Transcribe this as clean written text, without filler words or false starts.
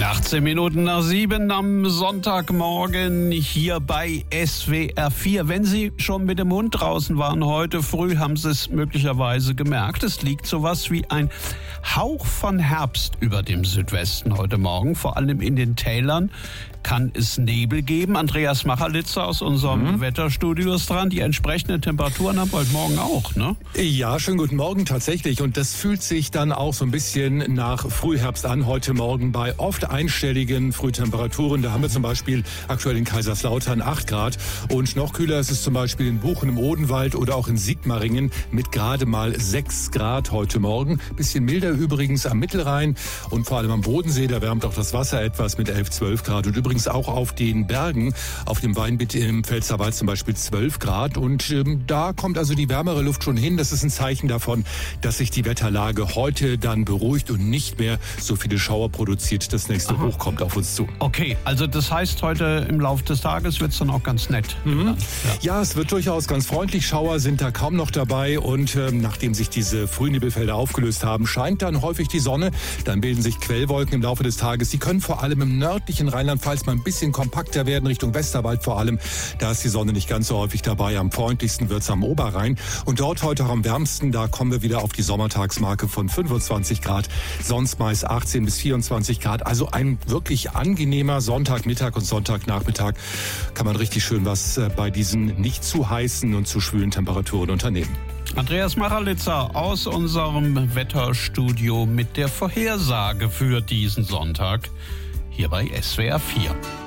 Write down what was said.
18 Minuten nach 7 am Sonntagmorgen hier bei SWR 4. Wenn Sie schon mit dem Hund draußen waren heute früh, haben Sie es möglicherweise gemerkt. Es liegt sowas wie ein Hauch von Herbst über dem Südwesten heute Morgen. Vor allem in den Tälern kann es Nebel geben. Andreas Macharlitzer aus unserem Wetterstudio ist dran. Die entsprechenden Temperaturen haben wir heute Morgen auch, ne? Ja, schönen guten Morgen tatsächlich. Und das fühlt sich dann auch so ein bisschen nach Frühherbst an heute Morgen bei oft einstelligen Frühtemperaturen. Da haben wir zum Beispiel aktuell in Kaiserslautern 8 Grad. Und noch kühler ist es zum Beispiel in Buchen im Odenwald oder auch in Sigmaringen mit gerade mal 6 Grad heute Morgen. Bisschen milder übrigens am Mittelrhein und vor allem am Bodensee. Da wärmt auch das Wasser etwas mit 11, 12 Grad. Und übrigens auch auf den Bergen, auf dem Weinbiet im Pfälzerwald zum Beispiel 12 Grad. Und da kommt also die wärmere Luft schon hin. Das ist ein Zeichen davon, dass sich die Wetterlage heute dann beruhigt und nicht mehr so viele Schauer produziert. Das nächste Hoch kommt auf uns zu. Okay, also das heißt, heute im Laufe des Tages wird es dann auch ganz nett. Ja, es wird durchaus ganz freundlich. Schauer sind da kaum noch dabei. Und nachdem sich diese Frühnebelfelder aufgelöst haben, scheint dann häufig die Sonne. Dann bilden sich Quellwolken im Laufe des Tages. Die können vor allem im nördlichen Rheinland-Pfalz mal ein bisschen kompakter werden, Richtung Westerwald vor allem. Da ist die Sonne nicht ganz so häufig dabei. Am freundlichsten wird es am Oberrhein. Und dort heute auch am wärmsten, da kommen wir wieder auf die Sommertagsmarke von 25 Grad. Sonst meist 18 bis 24 Grad. Also ein wirklich angenehmer Sonntagmittag und Sonntagnachmittag. Kann man richtig schön was bei diesen nicht zu heißen und zu schwülen Temperaturen unternehmen. Andreas Macharlitzer aus unserem Wetterstudio mit der Vorhersage für diesen Sonntag hier bei SWR 4.